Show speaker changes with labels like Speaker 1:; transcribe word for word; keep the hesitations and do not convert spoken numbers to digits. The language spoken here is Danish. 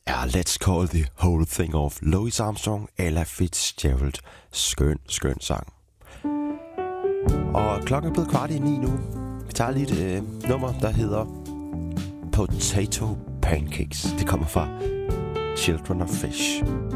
Speaker 1: er Let's Call the Whole Thing Off. Louis Armstrong, Ella Fitzgerald. Skøn, skøn sang. Og klokken er blevet kvart i ni nu. Vi tager lige et øh, nummer, der hedder Potato Pancakes. Det kommer fra Children of Fish.